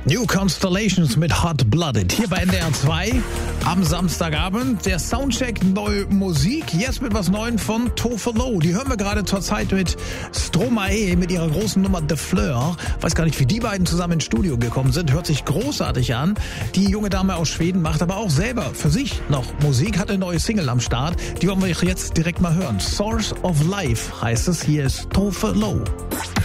New Constellations mit Hot Blooded. Hier bei NDR 2 am Samstagabend. Der Soundcheck Neue Musik. Jetzt mit was Neuem von Tove Lo. Die hören wir gerade zur Zeit mit Stromae mit ihrer großen Nummer The Fleur. Weiß gar nicht, wie die beiden zusammen ins Studio gekommen sind. Hört sich großartig an. Die junge Dame aus Schweden macht aber auch selber für sich noch Musik. Hat eine neue Single am Start. Die wollen wir jetzt direkt mal hören. Source of Life heißt es. Hier ist Tove Lo.